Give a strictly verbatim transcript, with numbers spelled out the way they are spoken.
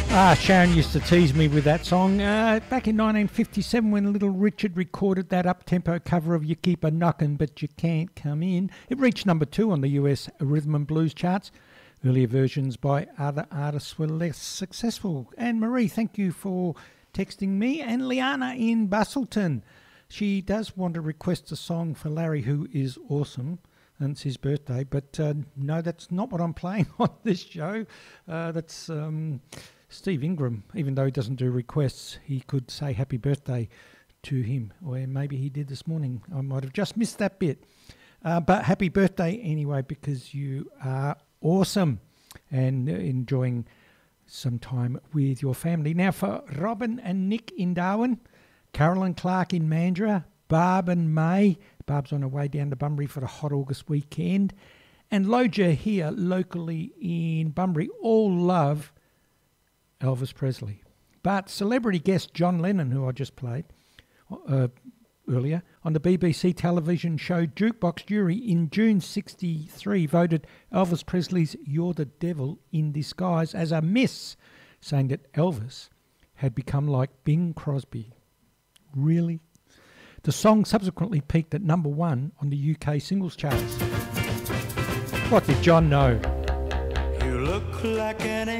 Ah, Sharon used to tease me with that song uh, back in nineteen fifty-seven when Little Richard recorded that up-tempo cover of You Keep a Knockin' But You Can't Come In. It reached number two on the U S rhythm and blues charts. Earlier versions by other artists were less successful. And Marie, thank you for texting me. And Liana in Bustleton. She does want to request a song for Larry, who is awesome, and it's his birthday. But uh, no, that's not what I'm playing on this show. Uh, that's... Um, Steve Ingram, even though he doesn't do requests, he could say happy birthday to him. Or maybe he did this morning. I might have just missed that bit. Uh, but happy birthday anyway, because you are awesome and enjoying some time with your family. Now for Robin and Nick in Darwin, Carolyn Clark in Mandurah, Barb and May. Barb's on her way down to Bunbury for the hot August weekend. And Loja here locally in Bunbury. All love Elvis Presley. But celebrity guest John Lennon, who I just played uh, earlier, on the B B C television show Jukebox Jury in June sixty-three, voted Elvis Presley's You're the Devil in Disguise as a miss, saying that Elvis had become like Bing Crosby. Really? The song subsequently peaked at number one on the U K singles charts. What did John know? You look like an